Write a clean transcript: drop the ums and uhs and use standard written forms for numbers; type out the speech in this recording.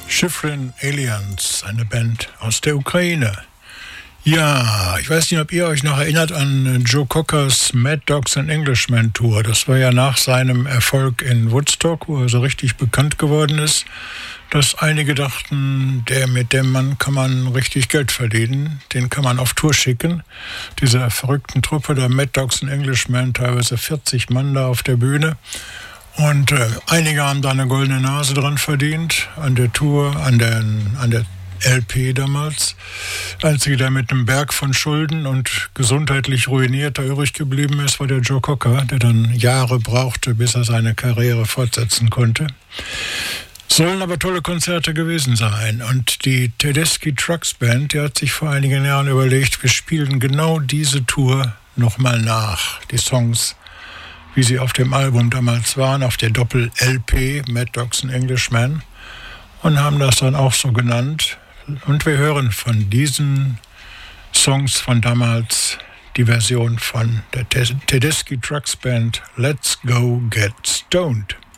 Shifrin Aliens, eine Band aus der Ukraine. Ja, ich weiß nicht, ob ihr euch noch erinnert an Joe Cockers Mad Dogs and Englishmen Tour. Das war ja nach seinem Erfolg in Woodstock, wo er so richtig bekannt geworden ist, dass einige dachten, mit dem Mann kann man richtig Geld verdienen, den kann man auf Tour schicken. Dieser verrückten Truppe der Mad Dogs and Englishmen, teilweise 40 Mann da auf der Bühne. Und einige haben da eine goldene Nase dran verdient, an der Tour, an der LP damals. Der Einzige, der mit einem Berg von Schulden und gesundheitlich ruiniert da übrig geblieben ist, war der Joe Cocker, der dann Jahre brauchte, bis er seine Karriere fortsetzen konnte. Sollen aber tolle Konzerte gewesen sein. Und die Tedeschi Trucks Band, die hat sich vor einigen Jahren überlegt, wir spielen genau diese Tour nochmal nach. Die Songs, wie sie auf dem Album damals waren, auf der Doppel-LP Mad Dogs and Englishmen, und haben das dann auch so genannt. Und wir hören von diesen Songs von damals die Version von der Tedeschi Trucks Band Let's Go Get Stoned.